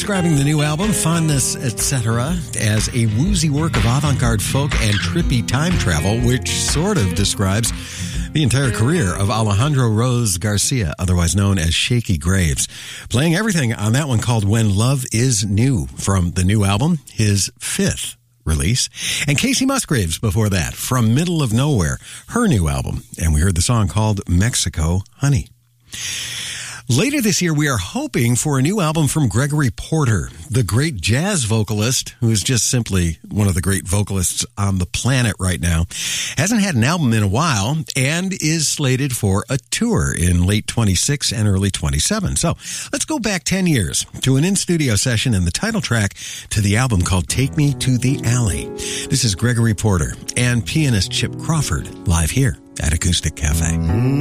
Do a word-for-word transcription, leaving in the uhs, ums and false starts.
describing the new album, Fondness, et cetera, as a woozy work of avant-garde folk and trippy time travel, which sort of describes the entire career of Alejandro Rose Garcia, otherwise known as Shaky Graves. Playing everything on that one called When Love Is New from the new album, his fifth release. And Casey Musgraves before that from Middle of Nowhere, her new album. And we heard the song called Mexico Honey. Later this year, we are hoping for a new album from Gregory Porter, the great jazz vocalist, who is just simply one of the great vocalists on the planet right now. Hasn't had an album in a while and is slated for a tour in late twenty-six and early twenty-seven. So let's go back ten years to an in-studio session and the title track to the album called Take Me to the Alley. This is Gregory Porter and pianist Chip Crawford live here at Acoustic Cafe.